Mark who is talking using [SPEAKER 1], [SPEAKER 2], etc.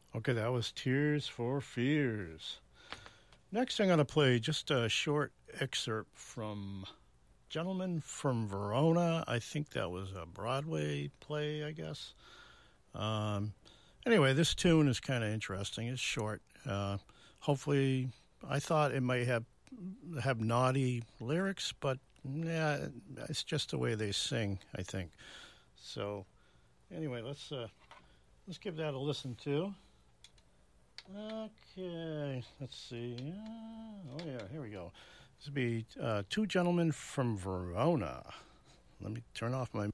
[SPEAKER 1] Okay, that was Tears for Fears. Next, I'm going to play just a short excerpt from Gentleman from Verona. I think that was a Broadway play, I guess. Um, anyway, this tune is kind of interesting. It's short. Hopefully, I thought it might have naughty lyrics, but yeah, it's just the way they sing, I think. So, anyway, let's give that a listen to. Okay, let's see. Oh yeah, here we go. This will be Two Gentlemen from Verona. Let me turn off my